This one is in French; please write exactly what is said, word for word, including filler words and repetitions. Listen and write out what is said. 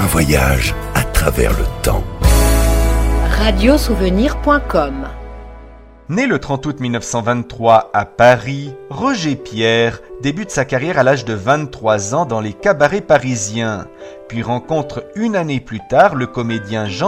voyage à travers le temps. radiosouvenir point com. Né le trente août mille neuf cent vingt-trois à Paris, Roger Pierre débute sa carrière à l'âge de vingt-trois ans dans les cabarets parisiens, puis rencontre une année plus tard le comédien Jean